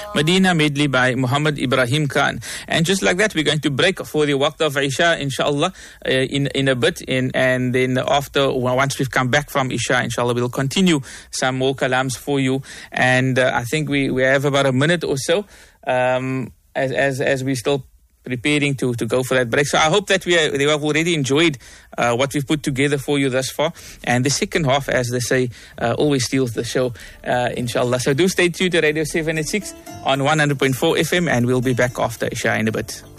Medina medley by Muhammad Ibrahim Khan. And just like that, we're going to break for the waqt of Isha, inshallah, in a bit. And then after, once we've come back from Isha, inshallah, we'll continue some more kalams for you. And I think we have about a minute or so, as we still preparing to go for that break. So I hope that they have already enjoyed what we've put together for you thus far. And the second half, as they say, always steals the show, inshallah. So do stay tuned to Radio 7 at 6 on 100.4 FM, and we'll be back after Isha in a bit.